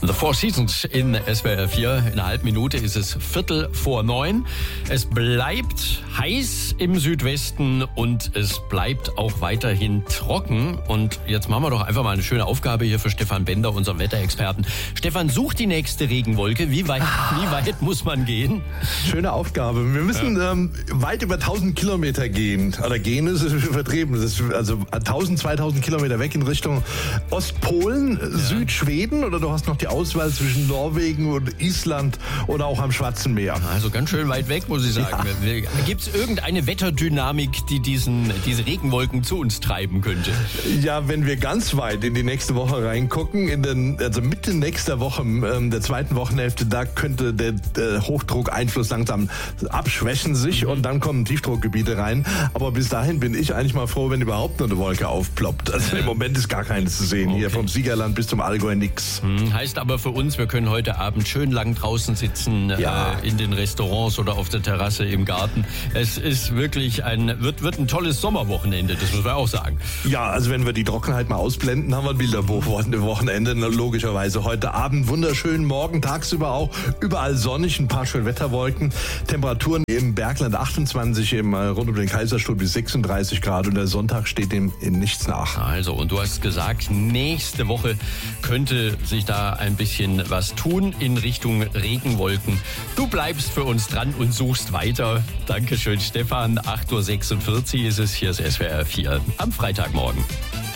The Four Seasons in SWR 4. In einer halben Minute ist es 8:45. Es bleibt heiß im Südwesten und es bleibt auch weiterhin trocken. Und jetzt machen wir doch einfach mal eine schöne Aufgabe hier für Stefan Bender, unseren Wetterexperten. Stefan, such die nächste Regenwolke. Wie weit muss man gehen? Schöne Aufgabe. Wir müssen weit über 1000 Kilometer gehen. Oder gehen ist übertrieben. Das ist also 1000, 2000 Kilometer weg in Richtung Ostpolen, Südschweden, oder du hast noch die Auswahl zwischen Norwegen und Island oder auch am Schwarzen Meer. Also ganz schön weit weg, muss ich sagen. Ja. Gibt es irgendeine Wetterdynamik, die diese Regenwolken zu uns treiben könnte? Ja, wenn wir ganz weit in die nächste Woche reingucken, also Mitte nächster Woche, der zweiten Wochenhälfte, da könnte der Hochdruckeinfluss langsam abschwächen sich und dann kommen Tiefdruckgebiete rein. Aber bis dahin bin ich eigentlich mal froh, wenn überhaupt nur eine Wolke aufploppt. Also im Moment ist gar keine zu sehen. Hier vom Siegerland bis zum Allgäu nix. Heißt aber für uns, wir können heute Abend schön lang draußen sitzen, in den Restaurants oder auf der Terrasse im Garten. Es ist wirklich wird ein tolles Sommerwochenende, das muss man auch sagen. Ja, also wenn wir die Trockenheit mal ausblenden, haben wir ein Bilderbuch-Wochenende. Logischerweise heute Abend wunderschön, morgen tagsüber auch überall sonnig, ein paar schöne Wetterwolken. Temperaturen im Bergland 28, rund um den Kaiserstuhl bis 36 Grad und der Sonntag steht dem in nichts nach. Also, und du hast gesagt, nächste Woche könnte sich da ein bisschen was tun in Richtung Regenwolken. Du bleibst für uns dran und suchst weiter. Dankeschön, Stefan. 8:46 Uhr ist es. Hier ist SWR 4 am Freitagmorgen.